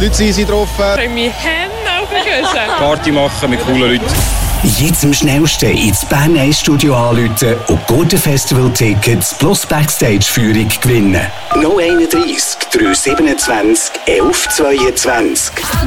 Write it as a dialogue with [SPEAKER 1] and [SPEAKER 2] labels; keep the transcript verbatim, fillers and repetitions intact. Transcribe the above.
[SPEAKER 1] die Leute sind getroffen.
[SPEAKER 2] Ich freue mich auf den
[SPEAKER 1] Party machen mit coolen Leuten.
[SPEAKER 3] Jetzt am schnellsten ins Bern eins Studio anrufen und gute Festival-Tickets plus Backstage-Führung gewinnen. null eins eins, drei sieben zwei, eins eins zwei zwei.